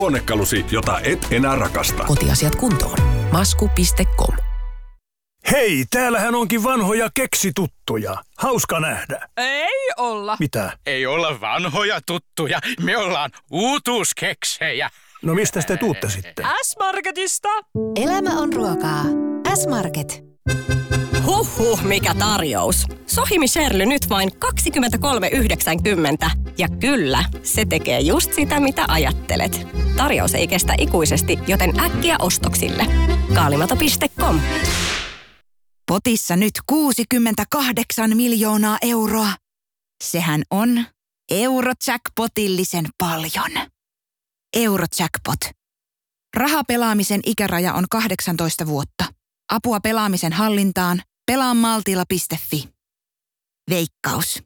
Huonekalusi, jota et enää rakasta. Kotiasiat kuntoon. Masku.com. Hei, täällähän onkin vanhoja keksituttuja. Hauska nähdä. Ei olla. Mitä? Ei olla vanhoja tuttuja. Me ollaan uutuuskeksejä. No mistä te tuutte sitten? S-Marketista. Elämä on ruokaa. S-Market. Huhhuh, mikä tarjous. Sohimi Sherly nyt vain 23,90. Ja kyllä, se tekee just sitä, mitä ajattelet. Tarjous ei kestä ikuisesti, joten äkkiä ostoksille. Kaalimato.com. Potissa nyt 68 miljoonaa euroa. Sehän on Eurojackpotillisen paljon. Eurojackpot. Rahapelaamisen ikäraja on 18 vuotta. Apua pelaamisen hallintaan. Pelaamaltilla.fi. Veikkaus.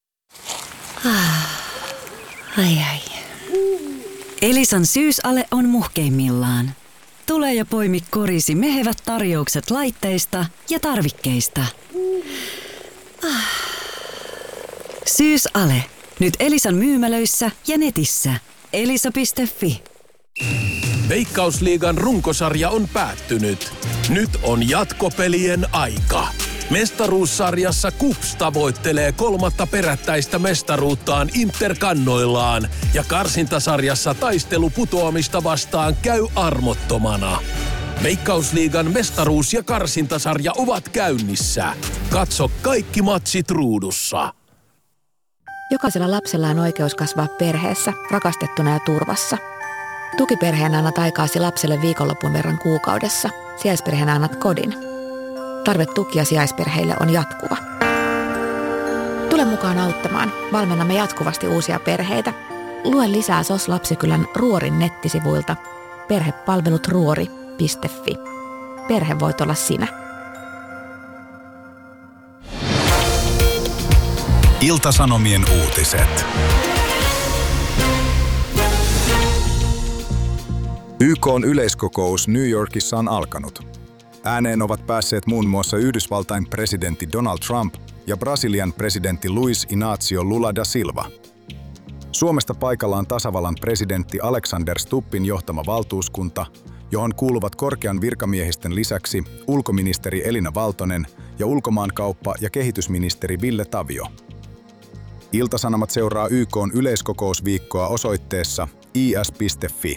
Ai. Elisan syysale on muhkeimmillaan. Tule ja poimi korisi mehevät tarjoukset laitteista ja tarvikkeista. Syysale. Nyt Elisan myymälöissä ja netissä. Elisa.fi. Veikkausliigan runkosarja on päättynyt. Nyt on jatkopelien aika. Mestaruussarjassa KuPS tavoittelee 3. perättäistä mestaruuttaan Interkannoillaan ja karsintasarjassa taistelu putoamista vastaan käy armottomana. Veikkausliigan mestaruus- ja karsintasarja ovat käynnissä. Katso kaikki matsit ruudussa. Jokaisella lapsella on oikeus kasvaa perheessä, rakastettuna ja turvassa. Tukiperheenä annat aikaasi lapselle viikonlopun verran kuukaudessa. Sijaisperheenä annat kodin. Tarve tuki- ja sijaisperheille on jatkuva. Tule mukaan auttamaan. Valmennamme jatkuvasti uusia perheitä. Lue lisää SOS Lapsikylän Ruorin nettisivuilta perhepalvelutruori.fi. Perhe voit olla sinä. Ilta-Sanomien uutiset. YK:n yleiskokous New Yorkissa on alkanut. Ääneen ovat päässeet muun muassa Yhdysvaltain presidentti Donald Trump ja Brasilian presidentti Luiz Inácio Lula da Silva. Suomesta paikalla on tasavallan presidentti Alexander Stubbin johtama valtuuskunta, johon kuuluvat korkean virkamiehistön lisäksi ulkoministeri Elina Valtonen ja ulkomaankauppa- ja kehitysministeri Ville Tavio. Ilta-Sanomat seuraa YK:n yleiskokousviikkoa osoitteessa is.fi.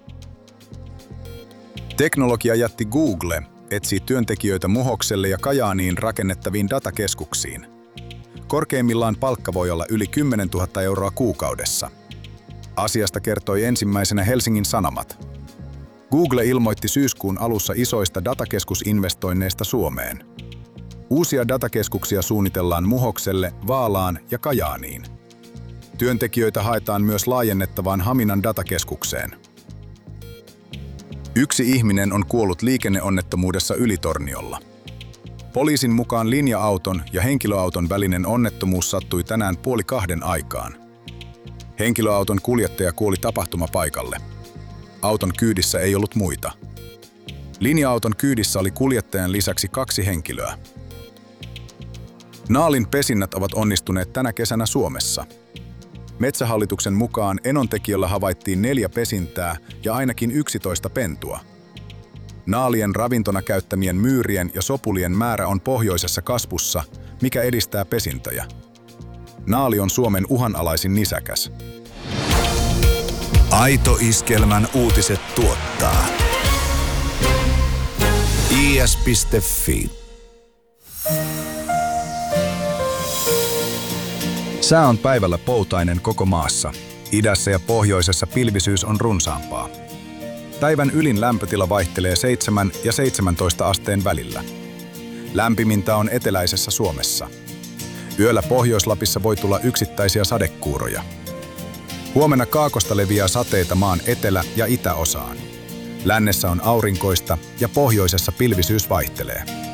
Teknologiajätti Google etsii työntekijöitä Muhokselle ja Kajaaniin rakennettaviin datakeskuksiin. Korkeimmillaan palkka voi olla yli 10 000 euroa kuukaudessa. Asiasta kertoi ensimmäisenä Helsingin Sanomat. Google ilmoitti syyskuun alussa isoista datakeskusinvestoinneista Suomeen. Uusia datakeskuksia suunnitellaan Muhokselle, Vaalaan ja Kajaaniin. Työntekijöitä haetaan myös laajennettavaan Haminan datakeskukseen. Yksi ihminen on kuollut liikenneonnettomuudessa Ylitorniolla. Poliisin mukaan linja-auton ja henkilöauton välinen onnettomuus sattui tänään 1:30 aikaan. Henkilöauton kuljettaja kuoli tapahtumapaikalle. Auton kyydissä ei ollut muita. Linja-auton kyydissä oli kuljettajan lisäksi 2 henkilöä. Naalin pesinnät ovat onnistuneet tänä kesänä Suomessa. Metsähallituksen mukaan enontekiöllä havaittiin 4 pesintää ja ainakin 11 pentua. Naalien ravintona käyttämien myyrien ja sopulien määrä on pohjoisessa kasvussa, mikä edistää pesintöjä. Naali on Suomen uhanalaisin nisäkäs. Aito Iskelmän uutiset tuottaa is.fi. Sää on päivällä poutainen koko maassa. Idässä ja pohjoisessa pilvisyys on runsaampaa. Päivän ylin lämpötila vaihtelee 7 ja 17 asteen välillä. Lämpimintä on eteläisessä Suomessa. Yöllä Pohjois-Lapissa voi tulla yksittäisiä sadekuuroja. Huomenna kaakosta leviää sateita maan etelä- ja itäosaan. Lännessä on aurinkoista ja pohjoisessa pilvisyys vaihtelee.